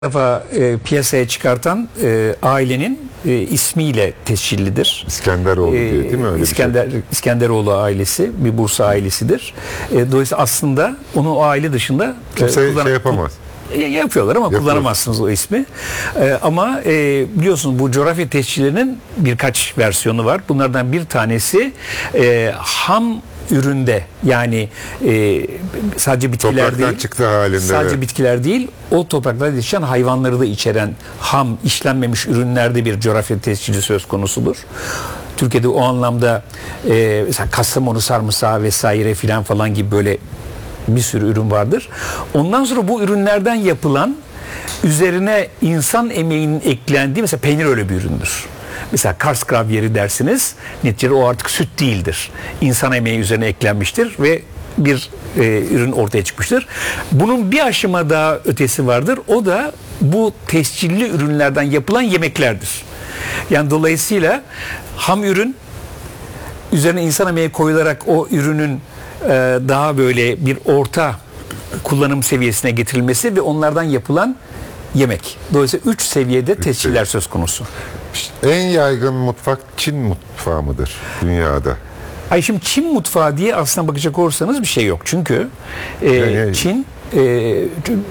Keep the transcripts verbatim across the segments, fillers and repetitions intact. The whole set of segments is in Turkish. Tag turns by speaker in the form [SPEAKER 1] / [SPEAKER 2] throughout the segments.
[SPEAKER 1] defa e, piyasaya çıkartan e, ailenin e, ismiyle tescillidir.
[SPEAKER 2] İskenderoğlu diye değil mi? Öyle
[SPEAKER 1] İskender,
[SPEAKER 2] bir şey.
[SPEAKER 1] İskenderoğlu ailesi bir Bursa ailesidir. E, dolayısıyla aslında onu o aile dışında
[SPEAKER 2] kimse
[SPEAKER 1] e, kullan-
[SPEAKER 2] şey yapamaz.
[SPEAKER 1] Yapıyorlar ama
[SPEAKER 2] Yapıyor.
[SPEAKER 1] kullanamazsınız o ismi. Ee, ama e, biliyorsunuz bu coğrafya tescillerinin birkaç versiyonu var. Bunlardan bir tanesi e, ham üründe, yani e, sadece bitkiler
[SPEAKER 2] Topraktan
[SPEAKER 1] değil,
[SPEAKER 2] çıktığı halinde.
[SPEAKER 1] sadece
[SPEAKER 2] evet.
[SPEAKER 1] bitkiler değil, o topraklarda yetişen hayvanları da içeren ham, işlenmemiş ürünlerde bir coğrafya tescili söz konusudur. Türkiye'de o anlamda e, mesela Kastamonu sarımsağı vesaire filan falan gibi böyle bir sürü ürün vardır. Ondan sonra bu ürünlerden yapılan, üzerine insan emeğinin eklendiği, mesela peynir öyle bir üründür. Mesela Kars gravyeri dersiniz, neticede o artık süt değildir. İnsan emeği üzerine eklenmiştir ve bir e, ürün ortaya çıkmıştır. Bunun bir aşama daha ötesi vardır. O da bu tescilli ürünlerden yapılan yemeklerdir. Yani dolayısıyla ham ürün üzerine insan emeği koyularak o ürünün daha böyle bir orta kullanım seviyesine getirilmesi ve onlardan yapılan yemek. Dolayısıyla üç seviyede tesciller söz konusu.
[SPEAKER 2] En yaygın mutfak Çin mutfağı mıdır dünyada?
[SPEAKER 1] Ay şimdi Çin mutfağı diye aslına bakacak olursanız bir şey yok. Çünkü e,
[SPEAKER 2] Yani-
[SPEAKER 1] Çin e,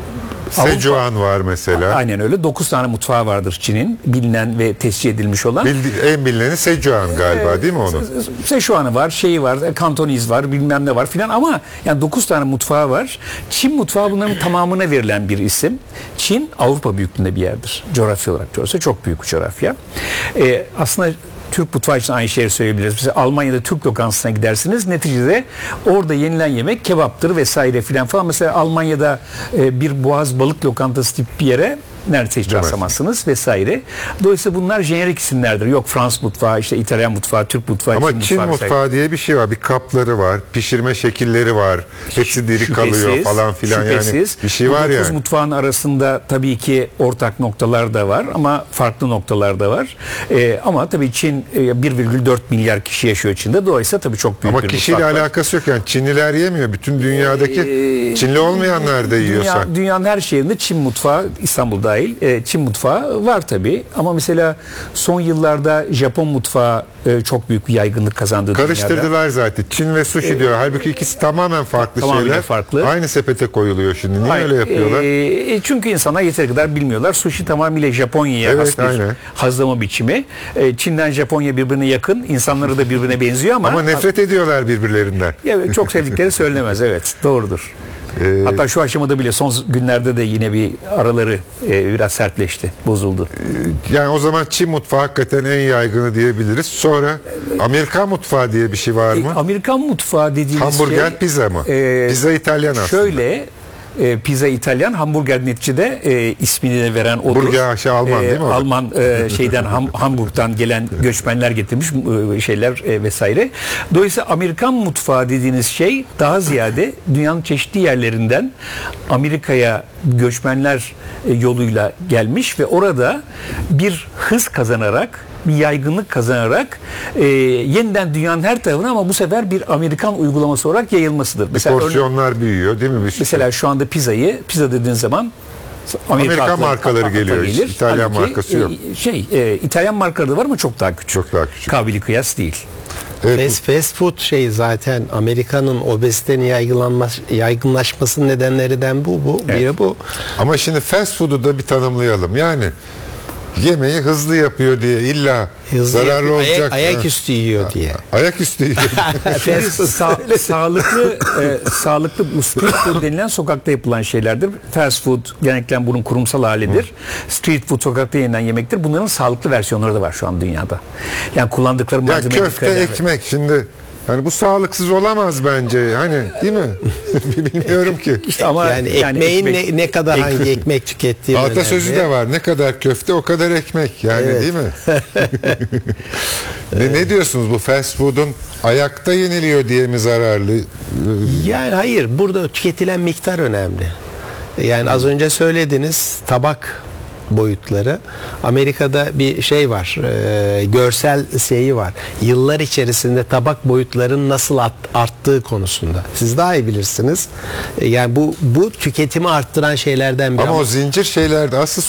[SPEAKER 2] Sejuan var mesela.
[SPEAKER 1] aynen öyle. dokuz tane mutfağı vardır Çin'in, bilinen ve tescil edilmiş olan.
[SPEAKER 2] Bildi, en bilineni Sejuan galiba değil mi onun?
[SPEAKER 1] Sejuan'ı var, şeyi var, Kantoniz var, bilmem ne var filan, ama yani dokuz tane mutfağı var. Çin mutfağı bunların tamamına verilen bir isim. Çin Avrupa büyüklüğünde bir yerdir. Coğrafya olarak diyorsa çok büyük bir coğrafya. Ee, aslında Türk mutfağı için aynı şeyi söyleyebiliriz. Mesela Almanya'da Türk lokantasına gidersiniz. Neticede orada yenilen yemek kebaptır vesaire filan falan. Mesela Almanya'da e, bir boğaz balık lokantası tip bir yere neredeyse hiç rastlamazsınız vesaire. Dolayısıyla bunlar jenerik isimlerdir. Yok Fransız mutfağı, işte İtalyan mutfağı, Türk mutfağı,
[SPEAKER 2] Ama
[SPEAKER 1] Çin
[SPEAKER 2] Çin
[SPEAKER 1] mutfağı,
[SPEAKER 2] mutfağı diye bir şey var. Bir kapları var, pişirme şekilleri var. Hepsi diri
[SPEAKER 1] Şüphesiz,
[SPEAKER 2] kalıyor falan filan, yani
[SPEAKER 1] şüphesiz.
[SPEAKER 2] bir şey var
[SPEAKER 1] Bu dokuz
[SPEAKER 2] yani.
[SPEAKER 1] mutfağın arasında tabii ki ortak noktalar da var ama farklı noktalar da var. Ee, ama tabii Çin e, bir virgül dört milyar kişi yaşıyor Çin'de. Dolayısıyla tabii çok büyük
[SPEAKER 2] Ama
[SPEAKER 1] bir
[SPEAKER 2] kişiyle
[SPEAKER 1] mutfak var.
[SPEAKER 2] alakası yok yani. Çinliler yemiyor. Bütün dünyadaki
[SPEAKER 1] Ee,
[SPEAKER 2] Çinli olmayanlar da yiyorsa.
[SPEAKER 1] Dünya, dünyanın her şehrinde Çin mutfağı, İstanbul dahil, e, Çin mutfağı var tabii. Ama mesela son yıllarda Japon mutfağı e, çok büyük bir yaygınlık kazandı dünyada.
[SPEAKER 2] Karıştırdılar zaten. Çin ve sushi diyor. Halbuki ikisi tamamen farklı
[SPEAKER 1] Tamamıyla
[SPEAKER 2] şeyler.
[SPEAKER 1] farklı.
[SPEAKER 2] Aynı sepete koyuluyor şimdi. Niye
[SPEAKER 1] Ay-
[SPEAKER 2] öyle yapıyorlar?
[SPEAKER 1] e, çünkü insanlar yeteri kadar bilmiyorlar. Sushi tamamıyla Japonya'ya
[SPEAKER 2] Evet,
[SPEAKER 1] has bir
[SPEAKER 2] aynen.
[SPEAKER 1] hazlama biçimi. E, Çin'den Japonya birbirine yakın. İnsanları da birbirine benziyor ama,
[SPEAKER 2] Ama nefret ediyorlar birbirlerinden.
[SPEAKER 1] ya, çok sevdikleri söylenemez. Evet, doğrudur.
[SPEAKER 2] Ee,
[SPEAKER 1] Hatta şu aşamada bile son günlerde de yine bir araları e, biraz sertleşti, bozuldu.
[SPEAKER 2] Yani o zaman Çin mutfağı hakikaten en yaygını diyebiliriz. Sonra Amerikan mutfağı diye bir şey var mı?
[SPEAKER 1] E, Amerikan mutfağı dediğimiz
[SPEAKER 2] Hamburger,
[SPEAKER 1] şey,
[SPEAKER 2] pizza mı?
[SPEAKER 1] e,
[SPEAKER 2] Pizza İtalyan aslında.
[SPEAKER 1] Şöyle, e, pizza İtalyan, hamburger neticede e, ismini de veren odur.
[SPEAKER 2] Burger şey Alman değil mi o da?
[SPEAKER 1] Alman e, şeyden Ham, Hamburg'dan gelen göçmenler getirmiş e, şeyler e, vesaire. Dolayısıyla Amerikan mutfağı dediğiniz şey daha ziyade dünyanın çeşitli yerlerinden Amerika'ya göçmenler e, yoluyla gelmiş ve orada bir hız kazanarak, bir yaygınlık kazanarak e, yeniden dünyanın her tarafına, ama bu sefer bir Amerikan uygulaması olarak yayılmasıdır. Mesela örne-
[SPEAKER 2] Porsiyonlar büyüyor değil mi? Bir
[SPEAKER 1] Mesela şu anda pizzayı, pizza dediğin zaman Amerika
[SPEAKER 2] Amerikan
[SPEAKER 1] akla-
[SPEAKER 2] markaları
[SPEAKER 1] akla
[SPEAKER 2] geliyor.
[SPEAKER 1] gelir.
[SPEAKER 2] İtalyan
[SPEAKER 1] Halbuki,
[SPEAKER 2] markası yok.
[SPEAKER 1] e, Şey, e, İtalyan markaları da var ama çok daha küçük.
[SPEAKER 2] Çok daha küçük.
[SPEAKER 1] Kabili kıyas değil.
[SPEAKER 2] Evet,
[SPEAKER 3] Fast, fast food şey zaten Amerika'nın obezitenin yaygınlanma, yaygınlaşmasının nedenlerinden bu. bu
[SPEAKER 1] Evet.
[SPEAKER 3] Biri bu.
[SPEAKER 2] ama şimdi fast food'u da bir tanımlayalım. Yani yemeği hızlı yapıyor diye illa
[SPEAKER 3] Hızlı
[SPEAKER 2] zararlı
[SPEAKER 3] yapıyor,
[SPEAKER 2] olacak.
[SPEAKER 3] ayak,
[SPEAKER 2] Ha.
[SPEAKER 3] ayaküstü yiyor diye.
[SPEAKER 2] Ayaküstü yiyor.
[SPEAKER 1] Şimdi sa- sağlıklı e, sağlıklı bu street food denilen sokakta yapılan şeylerdir. Fast food genellikle bunun kurumsal halidir. Street food sokakta yenilen yemektir. Bunların sağlıklı versiyonları da var şu an dünyada. Yani kullandıkları
[SPEAKER 2] Ya
[SPEAKER 1] malzeme
[SPEAKER 2] köfte, ekmek şimdi yani bu sağlıksız olamaz bence. Hani değil mi? Bilmiyorum ki.
[SPEAKER 1] İşte ama
[SPEAKER 3] Yani ekmeğin
[SPEAKER 1] ekmek-
[SPEAKER 3] ne, ne kadar
[SPEAKER 1] ek-
[SPEAKER 3] hangi ekmek tükettiği
[SPEAKER 2] Atasözü
[SPEAKER 3] önemli.
[SPEAKER 2] de var. Ne kadar köfte o kadar ekmek. Yani
[SPEAKER 3] Evet.
[SPEAKER 2] değil mi? ne, ne diyorsunuz bu fast food'un ayakta yeniliyor diye mi zararlı?
[SPEAKER 3] Yani hayır, burada tüketilen miktar önemli. Yani az önce söylediniz, tabak boyutları. Amerika'da bir şey var, e, görsel şeyi var. Yıllar içerisinde tabak boyutlarının nasıl at, arttığı konusunda. Siz daha iyi bilirsiniz. E, yani bu bu tüketimi arttıran şeylerden biri.
[SPEAKER 2] Ama o zincir şeylerde asıl